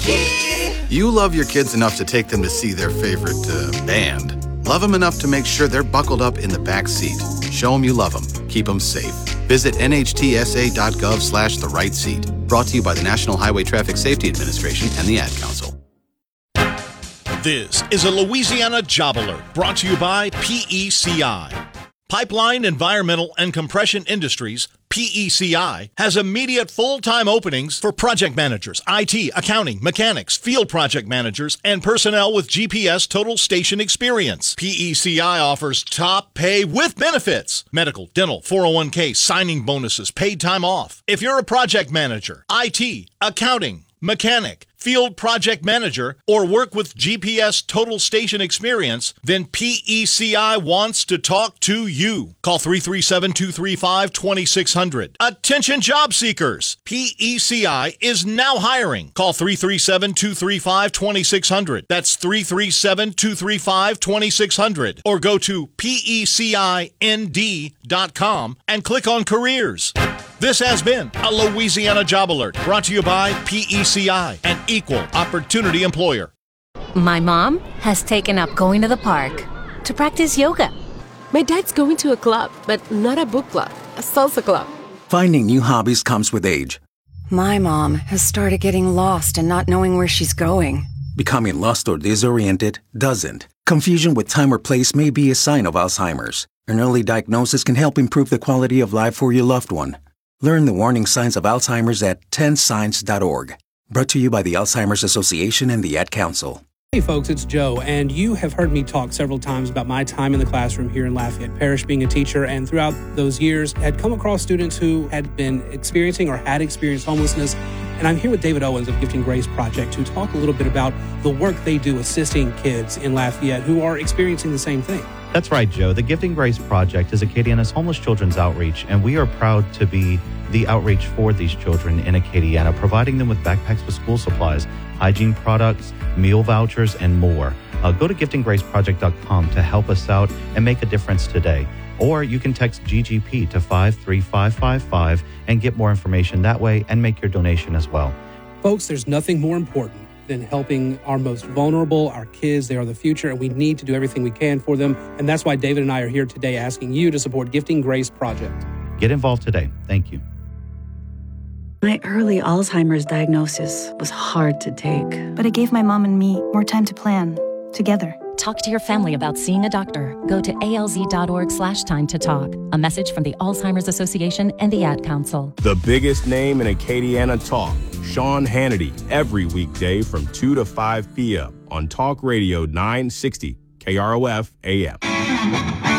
You love your kids enough to take them to see their favorite band. Love them enough to make sure they're buckled up in the back seat. Show them you love them. Keep them safe. Visit nhtsa.gov/the right seat. Brought to you by the National Highway Traffic Safety Administration and the Ad Council. This is a Louisiana Job Alert brought to you by PECI. Pipeline, Environmental, and Compression Industries, PECI, has immediate full-time openings for project managers, IT, accounting, mechanics, field project managers, and personnel with GPS total station experience. PECI offers top pay with benefits, medical, dental, 401k, signing bonuses, paid time off. If you're a project manager, IT, accounting, mechanic, field project manager, or work with GPS total station experience, then PECI wants to talk to you. Call 337-235-2600. Attention job seekers! PECI is now hiring. Call 337-235-2600. That's 337-235-2600. Or go to PECIND.com and click on careers. This has been a Louisiana Job Alert brought to you by PECI, an equal opportunity employer. My mom has taken up going to the park to practice yoga. My dad's going to a club, but not a book club, a salsa club. Finding new hobbies comes with age. My mom has started getting lost and not knowing where she's going. Becoming lost or disoriented doesn't. Confusion with time or place may be a sign of Alzheimer's. An early diagnosis can help improve the quality of life for your loved one. Learn the warning signs of Alzheimer's at 10signs.org. Brought to you by the Alzheimer's Association and the Ad Council. Hey folks, it's Joe, and you have heard me talk several times about my time in the classroom here in Lafayette Parish being a teacher, and throughout those years had come across students who had been experiencing or had experienced homelessness. And I'm here with David Owens of Gifting Grace Project to talk a little bit about the work they do assisting kids in Lafayette who are experiencing the same thing. That's right, Joe. The Gifting Grace Project is Acadiana's homeless children's outreach, and we are proud to be the outreach for these children in Acadiana, providing them with backpacks with school supplies, hygiene products, meal vouchers, and more. Go to giftinggraceproject.com to help us out and make a difference today. Or you can text GGP to 53555 and get more information that way and make your donation as well. Folks, there's nothing more important than helping our most vulnerable, our kids. They are the future, and we need to do everything we can for them. And that's why David and I are here today asking you to support Gifting Grace Project. Get involved today. Thank you. My early Alzheimer's diagnosis was hard to take, but it gave my mom and me more time to plan together. Talk to your family about seeing a doctor. Go to alz.org/time to talk. A message from the Alzheimer's Association and the Ad Council. The biggest name in Acadiana talk, Sean Hannity, every weekday from 2 to 5 p.m. on Talk Radio 960 KROF AM.